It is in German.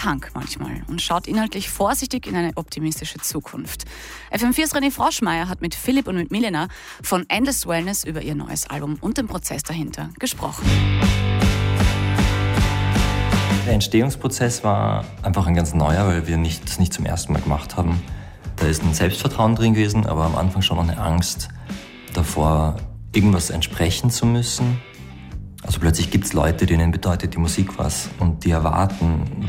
Punk manchmal und schaut inhaltlich vorsichtig in eine optimistische Zukunft. FM4's René Froschmeier hat mit Philipp und mit Milena von Endless Wellness über ihr neues Album und den Prozess dahinter gesprochen. Der Entstehungsprozess war einfach ein ganz neuer, weil wir das nicht zum ersten Mal gemacht haben. Da ist ein Selbstvertrauen drin gewesen, aber am Anfang schon noch eine Angst davor, irgendwas entsprechen zu müssen. Also plötzlich gibt es Leute, denen bedeutet die Musik was und die erwarten